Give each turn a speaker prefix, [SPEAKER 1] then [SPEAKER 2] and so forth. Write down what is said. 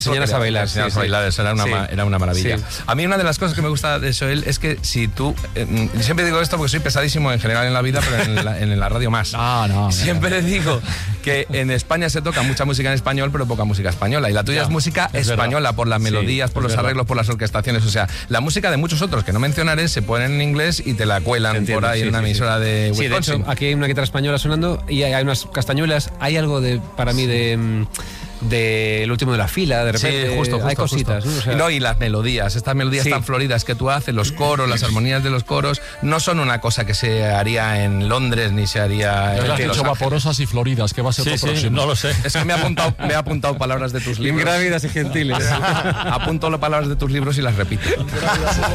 [SPEAKER 1] Enseñarnos a bailar.
[SPEAKER 2] Enseñarnos a bailar, eso era una maravilla.
[SPEAKER 1] Sí.
[SPEAKER 2] A mí una de las cosas que me gusta de Joel es que si tú... siempre digo esto porque soy pesadísimo en general en la vida, pero en la radio más. Siempre digo que en España se toca mucha música en español, pero poca música española. Y la tuya es música española, por las melodías, por los arreglos, por las orquestaciones. O sea, la música de muchos otros que no mencionaré se ponen en inglés y te la cuelan por ahí en una emisora de Wisconsin.
[SPEAKER 1] Sí, de hecho, aquí hay una guitarra española sonando y hay unas castañuelas. Hay algo para mí del último de la fila, de repente.
[SPEAKER 2] Sí, justo,
[SPEAKER 1] hay cositas,
[SPEAKER 2] justo.
[SPEAKER 1] ¿no? O sea,
[SPEAKER 2] Y las melodías, estas melodías tan floridas que tú haces, los coros, las armonías de los coros, no son una cosa que se haría en Londres ni se haría en
[SPEAKER 3] Los has dicho vaporosas y floridas, que va a ser lo próximo.
[SPEAKER 4] No lo sé.
[SPEAKER 2] Es que me he apuntado palabras de tus libros.
[SPEAKER 1] Ingrávidas y gentiles.
[SPEAKER 2] Apunto las palabras de tus libros y las repito.